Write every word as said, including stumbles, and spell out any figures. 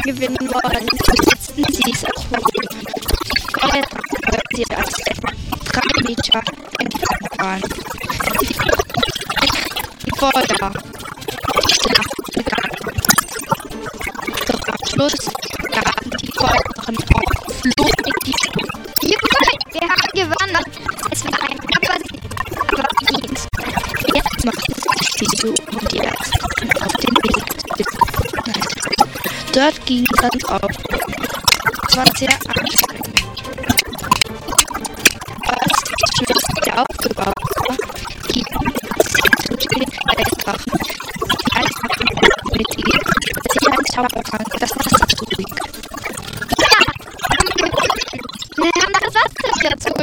gewinnen wollen, setzten sie es auch hoch. Die Feuerwache wollten sie als drei Meter entfernt waren. Die Feuer begann. Doch am Schluss gaben die Feuerwachen auf, flohen in die Luft. Juhu, wir haben gewonnen. Es war ein knapper Sieg, aber verdient. Jetzt machten sich die Suchen die Ärzte auf den Weg zu den. Dort ging es ans Aufbruch. Es war sehr anstrengend. Als das Schloss wieder aufgebaut war, hielten sie zu den Weltwachen. Die Eiswachen mit ihr, sie ein Zaubertrank, das Wasser zu ruhig. Ja, haben wir gewonnen. Wir haben das Wasser dazu